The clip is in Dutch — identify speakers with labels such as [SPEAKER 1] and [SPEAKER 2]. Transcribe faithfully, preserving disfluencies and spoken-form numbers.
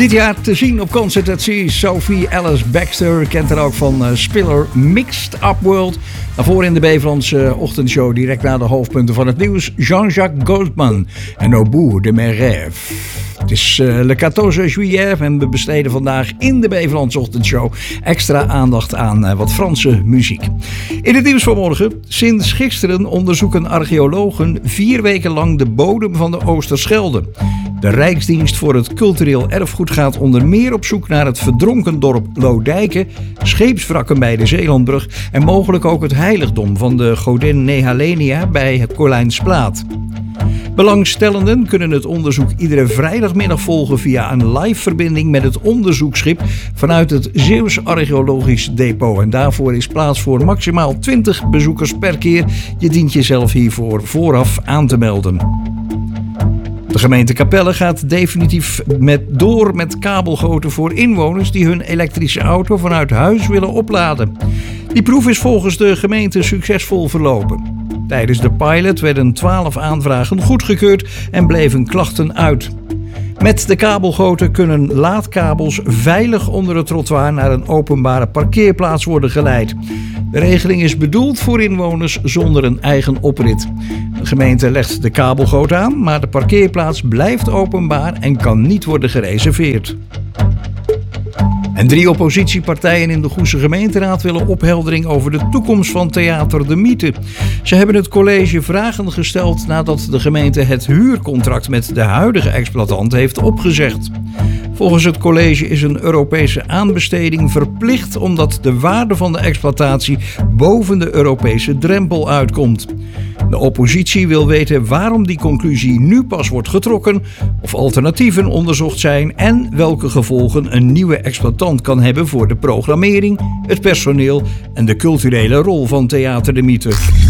[SPEAKER 1] Dit jaar te zien op Concert at Sea. Sophie Alice Baxter kent er ook van uh, Spiller Mixed Up World. Daarvoor in de Beverlandse uh, ochtendshow, direct na de hoofdpunten van het nieuws, Jean-Jacques Goldman en Au bout de mes rêves. Het is uh, le quatorze juillet en we besteden vandaag in de Beverlandse ochtendshow extra aandacht aan uh, wat Franse muziek. In het nieuws van morgen. Sinds gisteren onderzoeken archeologen vier weken lang de bodem van de Oosterschelde. De Rijksdienst voor het Cultureel Erfgoed gaat onder meer op zoek naar het verdronken dorp Lodijken, scheepswrakken bij de Zeelandbrug en mogelijk ook het heiligdom van de godin Nehalenia bij het Colijnsplaat. Belangstellenden kunnen het onderzoek iedere vrijdagmiddag volgen via een live-verbinding met het onderzoeksschip vanuit het Zeeuws Archeologisch Depot. En daarvoor is plaats voor maximaal twintig bezoekers per keer. Je dient jezelf hiervoor vooraf aan te melden. De gemeente Capelle gaat definitief met door met kabelgoten voor inwoners die hun elektrische auto vanuit huis willen opladen. Die proef is volgens de gemeente succesvol verlopen. Tijdens de pilot werden twaalf aanvragen goedgekeurd en bleven klachten uit. Met de kabelgoten kunnen laadkabels veilig onder het trottoir naar een openbare parkeerplaats worden geleid. De regeling is bedoeld voor inwoners zonder een eigen oprit. De gemeente legt de kabelgoot aan, maar de parkeerplaats blijft openbaar en kan niet worden gereserveerd. En drie oppositiepartijen in de Goese gemeenteraad willen opheldering over de toekomst van Theater de Mythe. Ze hebben het college vragen gesteld nadat de gemeente het huurcontract met de huidige exploitant heeft opgezegd. Volgens het college is een Europese aanbesteding verplicht omdat de waarde van de exploitatie boven de Europese drempel uitkomt. De oppositie wil weten waarom die conclusie nu pas wordt getrokken, of alternatieven onderzocht zijn en welke gevolgen een nieuwe exploitant kan hebben voor de programmering, het personeel en de culturele rol van Theater de Mythe.